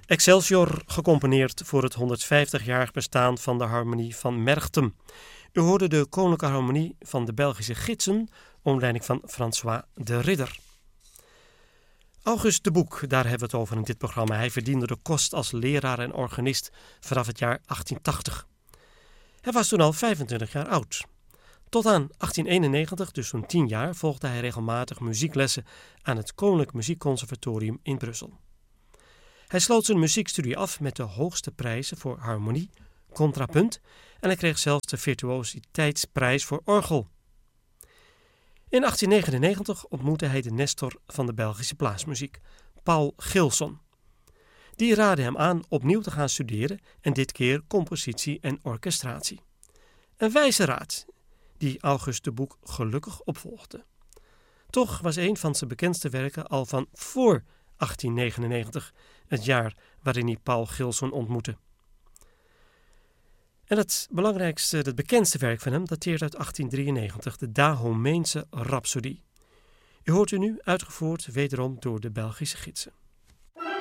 Excelsior, gecomponeerd voor het 150-jarig bestaan van de Harmonie van Merchtem. U hoorde de Koninklijke Harmonie van de Belgische Gidsen, onder leiding van François de Ridder. August de Boek, daar hebben we het over in dit programma. Hij verdiende de kost als leraar en organist vanaf het jaar 1880. Hij was toen al 25 jaar oud. Tot aan 1891, dus zo'n 10 jaar, volgde hij regelmatig muzieklessen aan het Koninklijk Muziekconservatorium in Brussel. Hij sloot zijn muziekstudie af met de hoogste prijzen voor harmonie, contrapunt en hij kreeg zelfs de virtuositeitsprijs voor orgel. In 1899 ontmoette hij de Nestor van de Belgische blaasmuziek, Paul Gilson. Die raadde hem aan opnieuw te gaan studeren en dit keer compositie en orchestratie. Een wijze raad die August de Boek gelukkig opvolgde. Toch was een van zijn bekendste werken al van voor 1899, het jaar waarin hij Paul Gilson ontmoette. En het belangrijkste, het bekendste werk van hem dateert uit 1893, de Dahomeense Rhapsodie. U hoort u nu uitgevoerd wederom door de Belgische Gidsen.